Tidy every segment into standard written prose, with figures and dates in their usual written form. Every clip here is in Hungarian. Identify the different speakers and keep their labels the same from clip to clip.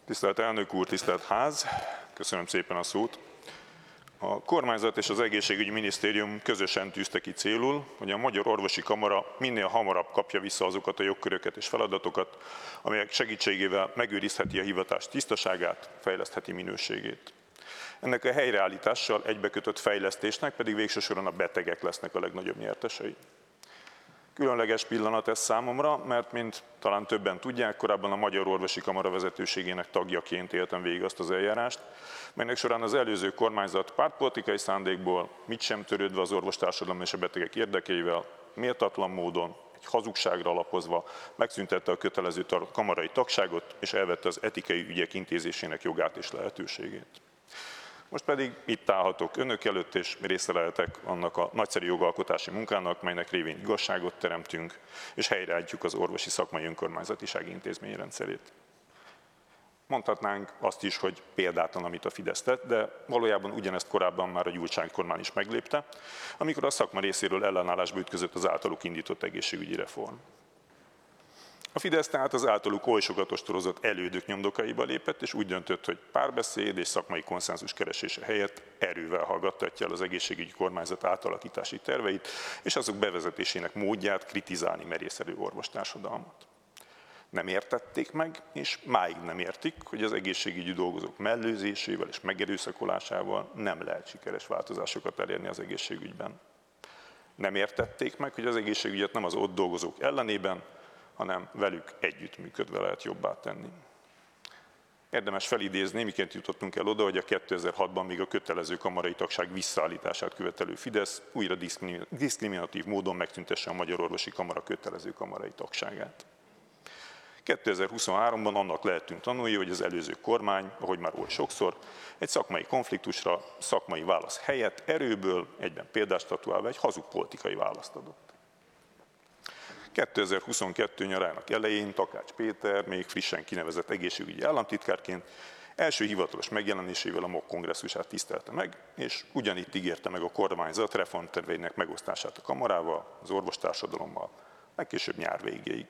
Speaker 1: Tisztelt elnök úr, tisztelt ház! Köszönöm szépen a szót. A kormányzat és az egészségügyi minisztérium közösen tűzte ki célul, hogy a Magyar Orvosi Kamara minél hamarabb kapja vissza azokat a jogköröket és feladatokat, amelyek segítségével megőrizheti a hivatás tisztaságát, fejlesztheti minőségét. Ennek a helyreállítással egybekötött fejlesztésnek pedig végső soron a betegek lesznek a legnagyobb nyertesei. Különleges pillanat ez számomra, mert mint talán többen tudják, korábban a Magyar Orvosi Kamara vezetőségének tagjaként éltem végig azt az eljárást, melynek során az előző kormányzat pártpolitikai szándékból, mit sem törődve az orvostársadalom és a betegek érdekeivel, méltatlan módon, egy hazugságra alapozva megszüntette a kötelező kamarai tagságot, és elvette az etikai ügyek intézésének jogát és lehetőségét. Most pedig itt állhatok önök előtt, és része lehetek annak a nagyszerű jogalkotási munkának, melynek révén igazságot teremtünk, és helyreállítjuk az orvosi szakmai önkormányzatiság intézményrendszerét. Mondhatnánk azt is, hogy példátlan, amit a Fidesz tett, de valójában ugyanezt korábban már a Gyurcsány kormány is meglépte, amikor a szakma részéről ellenállásba ütközött az általuk indított egészségügyi reform. A Fidesz tehát az általuk oly sokat ostorozott elődök nyomdokaiba lépett, és úgy döntött, hogy párbeszéd és szakmai konszenzus keresése helyett erővel hallgattatja el az egészségügyi kormányzat átalakítási terveit, és azok bevezetésének módját kritizálni merészelő orvostársadalmat. Nem értették meg, és máig nem értik, hogy az egészségügyi dolgozók mellőzésével és megerőszakolásával nem lehet sikeres változásokat elérni az egészségügyben. Nem értették meg, hogy az egészségügyet nem az ott dolgozók ellenében, hanem velük együttműködve lehet jobbá tenni. Érdemes felidézni, miként jutottunk el oda, hogy a 2006-ban még a kötelező kamarai tagság visszaállítását követelő Fidesz újra diszkriminatív módon megszüntesse a Magyar Orvosi Kamara kötelező kamarai tagságát. 2023-ban annak lehetünk tanulni, hogy az előző kormány, ahogy már oly sokszor, egy szakmai konfliktusra, szakmai válasz helyett erőből, egyben példát statuálva egy hazug politikai választ adott. 2022 nyarának elején Takács Péter, még frissen kinevezett egészségügyi államtitkárként első hivatalos megjelenésével a MOK kongresszusát tisztelte meg, és ugyanitt ígérte meg a kormányzat reformterveinek megosztását a kamarával, az orvostársadalommal, legkésőbb nyár végéig.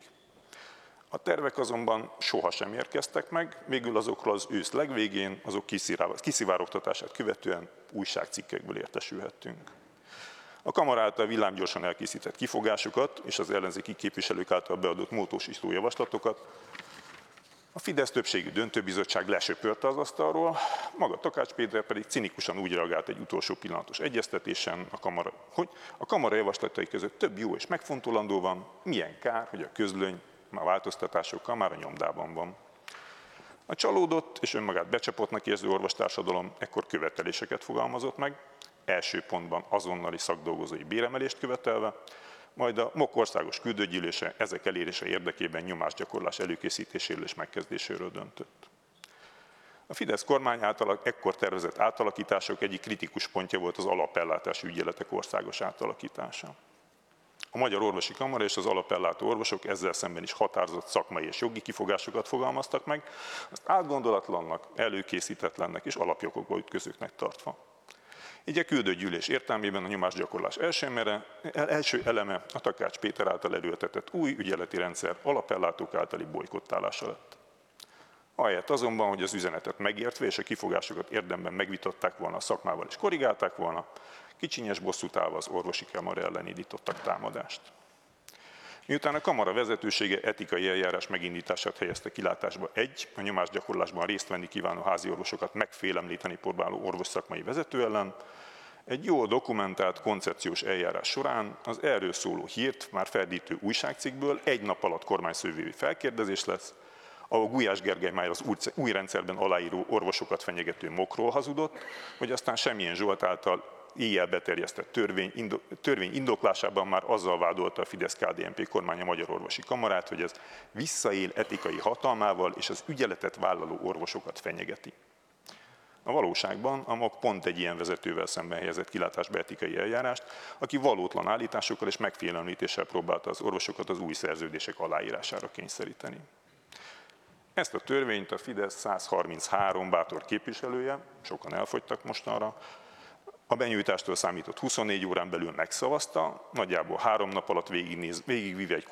Speaker 1: A tervek azonban sohasem érkeztek meg, végül azokról az ősz legvégén, azok kiszivárogtatását követően újságcikkekből értesülhettünk. A kamara által villámgyorsan elkészített kifogásokat és az ellenzéki képviselők által beadott módosító javaslatokat a Fidesz többségű döntőbizottság lesöpörte az asztalról, maga Takács Péter pedig cinikusan úgy reagált egy utolsó pillanatos egyeztetésen, hogy a kamara javaslatai között több jó és megfontolandó van, milyen kár, hogy a közlöny már változtatásokkal már a nyomdában van. A csalódott és önmagát becsapottnak érző orvostársadalom ekkor követeléseket fogalmazott meg, első pontban azonnali szakdolgozói béremelést követelve, majd a MOK országos küldőgyűlése ezek elérése érdekében nyomásgyakorlás előkészítéséről és megkezdéséről döntött. A Fidesz kormány által ekkor tervezett átalakítások egyik kritikus pontja volt az alapellátási ügyeletek országos átalakítása. A Magyar Orvosi Kamara és az alapellátó orvosok ezzel szemben is határozott szakmai és jogi kifogásokat fogalmaztak meg, azt átgondolatlannak, előkészítetlennek és alapjogokba ütközőknek tartva. Így a küldőgyűlés értelmében a nyomásgyakorlás első eleme a Takács Péter által erőltetett új ügyeleti rendszer alapellátók általi bolykottálása lett. Ahelyett azonban, hogy az üzenetet megértve és a kifogásokat érdemben megvitatták volna a szakmával és korrigálták volna, kicsinyes bosszút állva az orvosi kamara ellen indítottak támadást. Miután a kamara vezetősége etikai eljárás megindítását helyezte kilátásba a nyomásgyakorlásban részt venni kívánó házi orvosokat megfélemlíteni próbáló orvosszakmai vezető ellen, egy jól dokumentált koncepciós eljárás során az erről szóló hírt már feldítő újságcikkből egy nap alatt kormányszövői felkérdezés lesz, ahol Gulyás Gergely már az új rendszerben aláíró orvosokat fenyegető MOK-ról hazudott, hogy aztán Semmilyen Zsolt által éjjel beterjesztett törvény indoklásában már azzal vádolta a Fidesz-KDNP kormány a Magyar Orvosi Kamarát, hogy ez visszaél etikai hatalmával és az ügyeletet vállaló orvosokat fenyegeti. A valóságban a MOK pont egy ilyen vezetővel szemben helyezett kilátásba etikai eljárást, aki valótlan állításokkal és megfélemlítéssel próbálta az orvosokat az új szerződések aláírására kényszeríteni. Ezt a törvényt a Fidesz 133 bátor képviselője, sokan elfogytak mostanra, a benyújtástól számított 24 órán belül megszavazta, nagyjából 3 nap alatt végigvíve egy